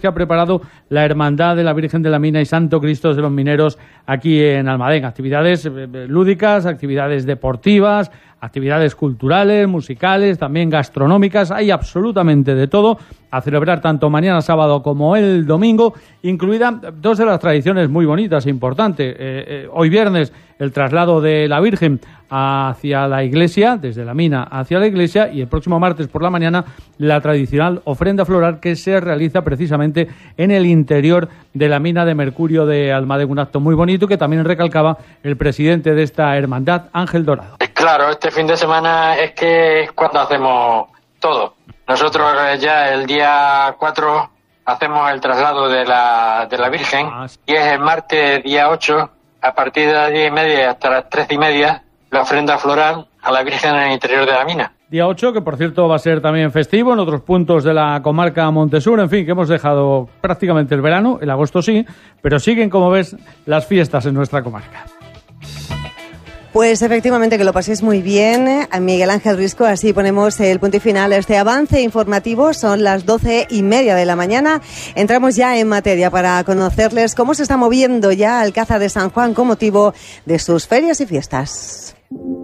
que ha preparado la Hermandad de la Virgen de la Mina y Santo Cristo de los Mineros aquí en Almadén. Actividades lúdicas, actividades deportivas, actividades culturales, musicales, también gastronómicas, hay absolutamente de todo a celebrar tanto mañana sábado como el domingo, incluida dos de las tradiciones muy bonitas e importantes. Hoy viernes el traslado de la Virgen hacia la iglesia, desde la mina hacia la iglesia, y el próximo martes por la mañana la tradicional ofrenda floral que se realiza precisamente en el interior de la mina de mercurio de Almadén, un acto muy bonito que también recalcaba el presidente de esta hermandad, Ángel Dorado. Claro, este fin de semana es cuando hacemos todo. Nosotros ya el día 4 hacemos el traslado de la Virgen y es el martes día 8, a partir de las 10:30 hasta las 13:30, la ofrenda floral a la Virgen en el interior de la mina. Día 8, que por cierto va a ser también festivo en otros puntos de la comarca Montesur, en fin, que hemos dejado prácticamente el verano, el agosto sí, pero siguen, como ves, las fiestas en nuestra comarca. Pues efectivamente, que lo paséis muy bien, Miguel Ángel Risco. Así ponemos el punto y final a este avance informativo. Son las 12:30 de la mañana. Entramos ya en materia para conocerles cómo se está moviendo ya Alcázar de San Juan con motivo de sus ferias y fiestas.